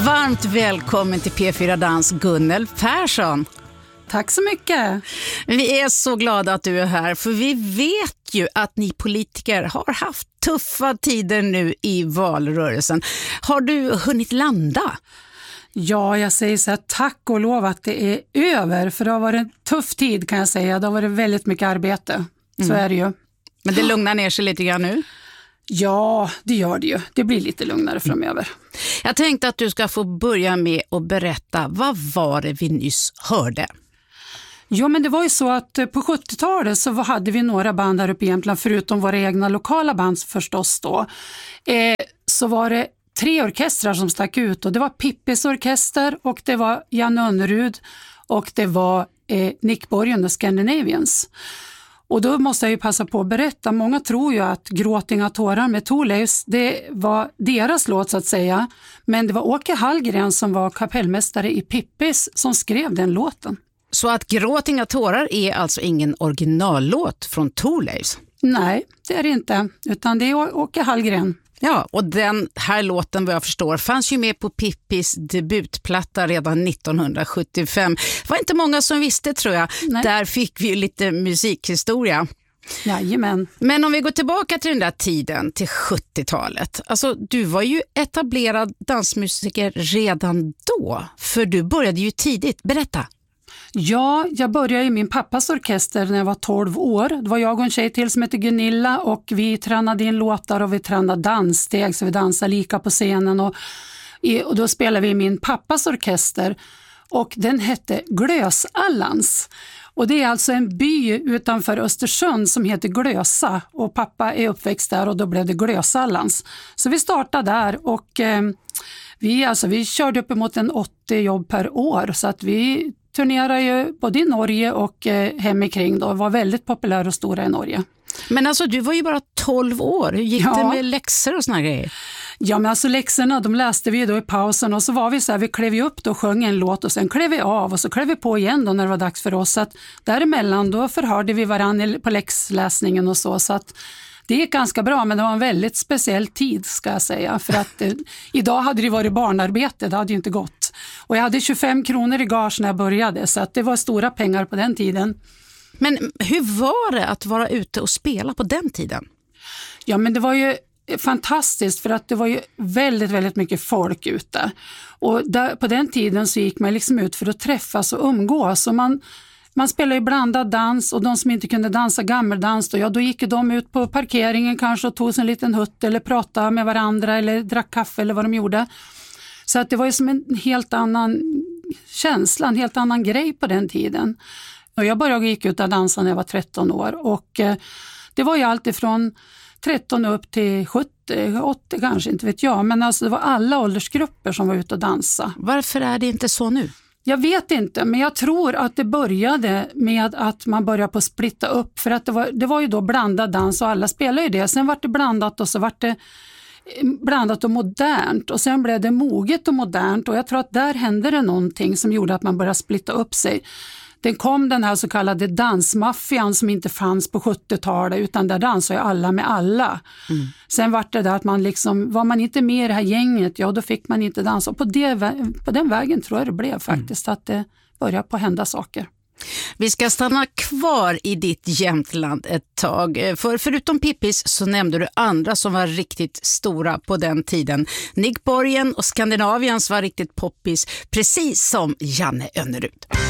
Varmt välkommen till P4 Dans, Gunnel Persson. Tack så mycket. Vi är så glada att du är här, för vi vet ju att ni politiker har haft tuffa tider nu i valrörelsen. Har du hunnit landa? Ja, jag säger så här, tack och lov att det är över, för det har varit en tuff tid kan jag säga. Det har varit väldigt mycket arbete, så är det ju. Men det lugnar ner sig lite grann nu? Ja, det gör det ju. Det blir lite lugnare framöver. Jag tänkte att du ska få börja med att berätta, vad var det vi nyss hörde? Ja, men det var ju så att på 70-talet så hade vi några band här uppe i Jämtland, förutom våra egna lokala band förstås då. Så var det 3 orkestrar som stack ut, och det var Pippis orkester, och det var Janne Önnerud, och det var Nick Borgen och Scandinavians. Och då måste jag ju passa på att berätta, många tror ju att Gråt inga tårar med Thorleifs, det var deras låt så att säga, men det var Åke Hallgren som var kapellmästare i Pippis som skrev den låten. Så att Gråt inga tårar är alltså ingen originallåt från Thorleifs? Nej, det är det inte, utan det är Åke Hallgren. Ja, och den här låten, vad jag förstår, fanns ju med på Pippis debutplatta redan 1975. Det var inte många som visste, tror jag. Nej. Där fick vi ju lite musikhistoria. Jajamän. Men om vi går tillbaka till den där tiden, till 70-talet. Alltså, du var ju etablerad dansmusiker redan då, för du började ju tidigt. Berätta. Ja, jag började i min pappas orkester när jag var 12 år. Det var jag och en tjej till som hette Gunilla, och vi tränade in låtar och vi tränade danssteg, så vi dansade lika på scenen. Och då spelade vi i min pappas orkester, och den hette Glösallans. Och det är alltså en by utanför Östersund som heter Glösa, och pappa är uppväxt där, och då blev det Glösallans. Så vi startade där, och vi körde upp emot 80 jobb per år, så att vi turnerade ju både i Norge och hemikring då, var väldigt populära och stora i Norge. Men alltså, du var ju bara 12 år. Hur gick det med läxor och såna grejer? Ja, men alltså läxorna, de läste vi då i pausen, och så var vi så här, vi klev ju upp då och sjöng en låt, och sen klev vi av, och så klev vi på igen då när det var dags för oss. Så att däremellan då förhörde vi varandra på läxläsningen och så att det gick ganska bra, men det var en väldigt speciell tid ska jag säga, för att idag hade det varit barnarbete, det hade ju inte gått. Och jag hade 25 kronor i gage när jag började, så att det var stora pengar på den tiden. Men hur var det att vara ute och spela på den tiden? Ja, men det var ju fantastiskt, för att det var ju väldigt, väldigt mycket folk ute. Och på den tiden så gick man liksom ut för att träffas och umgås, och man spelade ju blandad dans, och de som inte kunde dansa gammeldans då gick de ut på parkeringen kanske och tog sig en liten hutt eller pratade med varandra eller drack kaffe eller vad de gjorde. Så att det var ju som en helt annan känsla, en helt annan grej på den tiden. Och jag började gick ut och dansa när jag var 13 år, och det var ju allt ifrån 13 upp till 70, 80 kanske, inte vet jag. Men alltså det var alla åldersgrupper som var ute och dansa. Varför är det inte så nu? Jag vet inte, men jag tror att det började med att man började på att splitta upp, för att det var ju då blandad dans och alla spelade ju det. Sen var det blandat, och så var det blandat och modernt, och sen blev det moget och modernt, och jag tror att där hände det någonting som gjorde att man började splitta upp sig. Det kom den här så kallade dansmaffian som inte fanns på 70-talet, utan där dansade alla med alla. Sen var det där att man liksom, var man inte med i det här gänget, ja då fick man inte dansa. Och på den vägen tror jag det blev faktiskt, att det började på hända saker. Vi ska stanna kvar i ditt Jämtland ett tag. För förutom Pippis så nämnde du andra som var riktigt stora på den tiden. Nick Borgen och Scandinavians var riktigt poppis, precis som Janne Önnerud.